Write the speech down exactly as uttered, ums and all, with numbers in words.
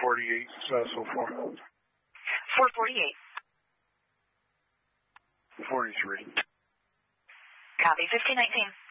forty-eight, uh, so far. four forty-eight. forty-three. Copy, fifteen nineteen.